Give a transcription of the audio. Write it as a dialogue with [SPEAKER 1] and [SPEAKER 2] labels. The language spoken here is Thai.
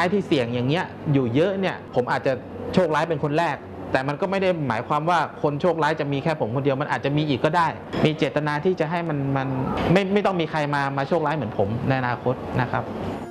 [SPEAKER 1] ายที่เสี่ยงอย่างเงี้ยอยู่เยอะเนี่ยผมอาจจะโชคร้ายเป็นคนแรกแต่มันก็ไม่ได้หมายความว่าคนโชคร้ายจะมีแค่ผมคนเดียวมันอาจจะมีอีกก็ได้มีเจตนาที่จะให้มันไม่ต้องมีใครมาโชคร้ายเหมือนผมในอนาคตนะครับ